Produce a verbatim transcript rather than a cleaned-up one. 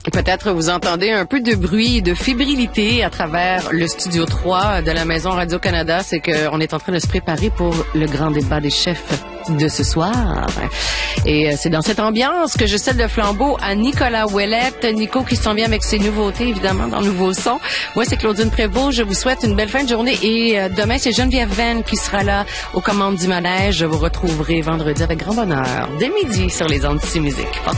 Peut-être vous entendez un peu de bruit, de fébrilité à travers le studio trois de la Maison Radio-Canada. C'est qu'on est en train de se préparer pour le grand débat des chefs de ce soir. Et c'est dans cette ambiance que je cède le flambeau à Nicolas Ouellette. Nico qui s'en vient avec ses nouveautés, évidemment, dans Nouveau Son. Moi, c'est Claudine Prévost. Je vous souhaite une belle fin de journée. Et euh, demain, c'est Geneviève Venn qui sera là aux commandes du manège. Je vous retrouverai vendredi avec grand bonheur, dès midi, sur les ondes de C Musique.